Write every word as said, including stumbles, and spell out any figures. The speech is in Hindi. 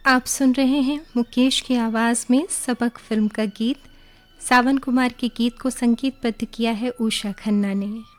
आप सुन रहे हैं मुकेश की आवाज़ में सबक फिल्म का गीत। सावन कुमार के गीत को संगीतबद्ध किया है उषा खन्ना ने।